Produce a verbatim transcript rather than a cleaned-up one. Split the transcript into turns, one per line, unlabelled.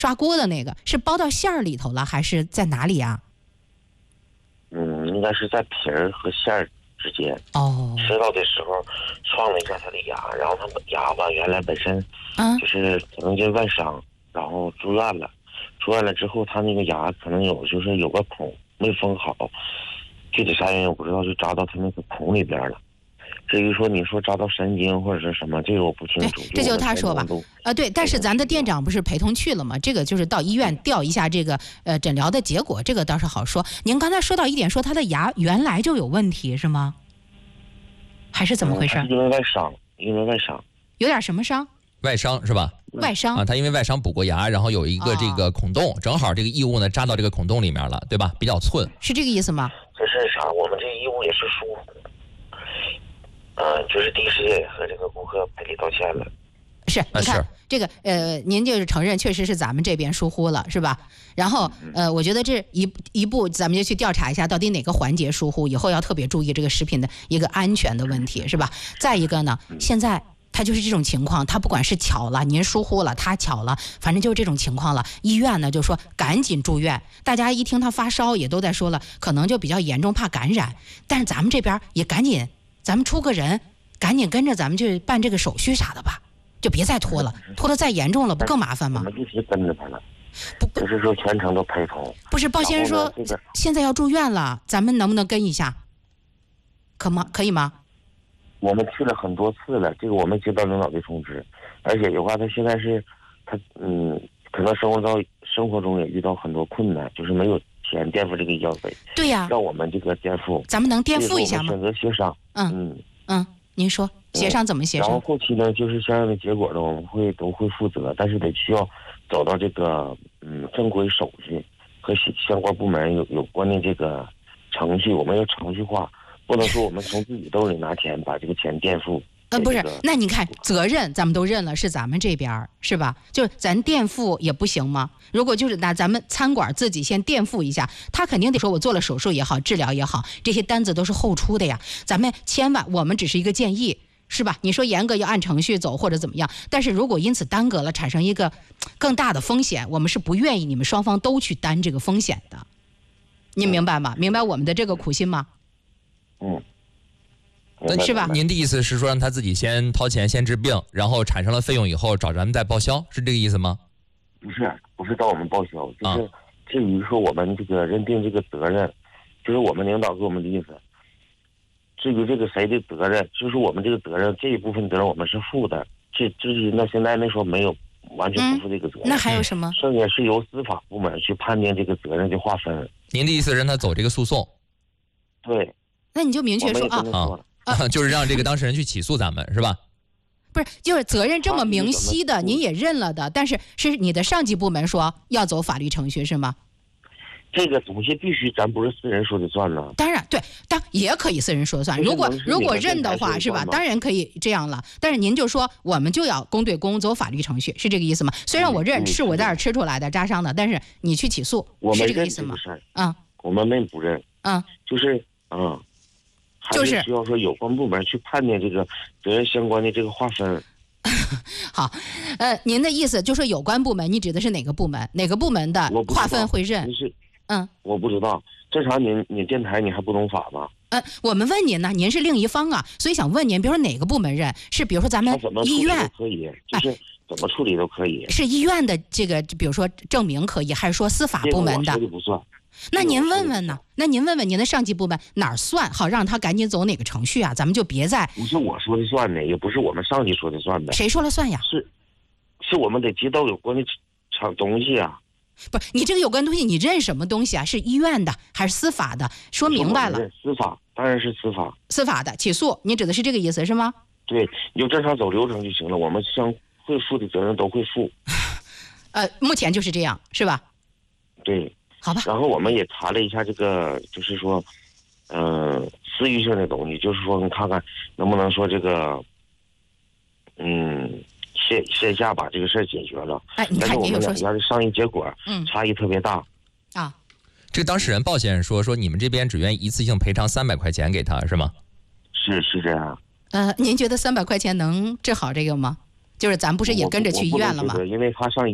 抓锅的那个是包到馅儿里头了，还是在哪里呀？
嗯，应该是在皮儿和馅儿之间。
哦，
吃到的时候创了一下他的牙，然后他牙吧原来本身
啊，
就是可能就外伤，然后住院了，住院了之后他那个牙可能有就是有个孔没封好，具体啥原因我不知道，就扎到他那个孔里边了。至于说你说扎到神经或者是什么，这个我不清楚。
这就是他说吧。啊，对，但是咱的店长不是陪同去了吗？这个就是到医院调一下这个呃诊疗的结果，这个倒是好说。您刚才说到一点，说他的牙原来就有问题是吗？还是怎么回事？
嗯、因为外伤，因为外伤。
有点什么伤？
外伤是吧？
外伤
啊，他因为外伤补过牙，然后有一个这个孔洞，哦、正好这个异物呢扎到这个孔洞里面了，对吧？比较寸，
是这个意思吗？
这是啥？我们这异物也是疏忽。呃，就是第一时间和这个顾客赔礼道歉了。
是，你看、
啊、
这个呃，您就是承认确实是咱们这边疏忽了，是吧？然后呃，我觉得这一一步咱们就去调查一下，到底哪个环节疏忽，以后要特别注意这个食品的一个安全的问题，是吧？再一个呢，现在他就是这种情况，他不管是巧了，您疏忽了，他巧了，反正就是这种情况了。医院呢就说赶紧住院，大家一听他发烧也都在说了，可能就比较严重，怕感染。但是咱们这边也赶紧，咱们出个人，赶紧跟着咱们去办这个手续啥的吧，就别再拖了，拖得再严重了不更麻烦吗？
我们一直跟着他了，
不
就是说全程都陪同。
不是，鲍先生说、这个、现在要住院了，咱们能不能跟一下？可吗？可以吗？
我们去了很多次了，这个我们接到领导的通知，而且的话，他现在是，他嗯，可能生活到生活中也遇到很多困难，就是没有钱垫付这个医药费。
对呀、啊，
让我们这个垫付，
咱们能垫付一下吗？
选择协商。
嗯
嗯
嗯，您说协商怎么协商？
然后后期呢，就是相应的结果呢，我们会都会负责，但是得需要走到这个嗯正规手续和相关部门有有关的这个程序，我们要程序化。不能说我们从自己兜里拿钱把这个钱垫付。
呃，不是，那你看责任咱们都认了，是咱们这边是吧？就是咱垫付也不行吗？如果就是拿咱们餐馆自己先垫付一下，他肯定得说我做了手术也好，治疗也好，这些单子都是后出的呀。咱们千万，我们只是一个建议，是吧？你说严格要按程序走或者怎么样，但是如果因此耽搁了，产生一个更大的风险，我们是不愿意你们双方都去担这个风险的。您明白吗？明白我们的这个苦心吗？
嗯，
那
是吧？
您的意思是说让他自己先掏钱先治病，然后产生了费用以后找咱们再报销，是这个意思吗？
不是，不是找我们报销，就是至于说我们这个认定这个责任，就是我们领导给我们的意思。至于这个谁的责任，就是我们这个责任这一部分责任我们是负的，这至于那现在那时候没有完全不负这个责任。
嗯、那还有什么？
剩下是由司法部门去判定这个责任的划分。
您的意思是让他走这个诉讼？
对。
那你就明确说啊
啊，就是让这个当事人去起诉咱们，是吧？
不是，就是责任这么明晰的，您也认了的，但是是你的上级部门说要走法律程序是吗？
这个东西必须咱不是私人说的算呢。
当然对，当也可以私人说了算。如果如果认的话是吧？当然可以这样了。但是您就说我们就要公对公，走法律程序，是这个意思吗？虽然我认是我在这儿吃出来的扎伤的，但是你去起诉，是这个意思吗？
嗯，我们没不认。
嗯，
就是嗯。
就是
需要说有关部门去判定这个责任相关的这个划分。
好，呃，您的意思就是有关部门，你指的是哪个部门？哪个部门的划分会认？
是，
嗯，
我不知道。正常您你电台你还不懂法吗？
呃，我们问您呢，您是另一方啊，所以想问您，比如说哪个部门认？是比如说咱们医院
可以，就是怎么处理都可以。
哎、是医院的这个，比如说证明可以，还是说司法部门的？
这个我说的不算。
那您问问呢？那您问问您的上级部门哪儿算好，让他赶紧走哪个程序啊？咱们就别再
不是我说的算的，也不是我们上级说的算的。
谁说了算呀？
是，是我们得接到有关的厂东西啊。
不是你这个有关东西，你认什么东西啊？是医院的还是司法的？说明白了。
司法当然是司法。
司法的起诉，你指的是这个意思是吗？
对，你就正常走流程就行了，我们相会负的责任都会负。
呃，目前就是这样，是吧？
对。
好吧，
然后我们也查了一下这个，就是说，嗯、呃，私域性的东西，就是说，你看看能不能说这个，嗯，线线下把这个事儿解决了。
哎，你看您有说，
但是我们两家的商议结果，
嗯，
差异特别大。
啊，
这个当事人鲍先生说，说你们这边只愿意一次性赔偿三百块钱给他，是吗？
是是这样。
呃，您觉得三百块钱能治好这个吗？就是咱不是也跟着去医院了吗？
因为他上。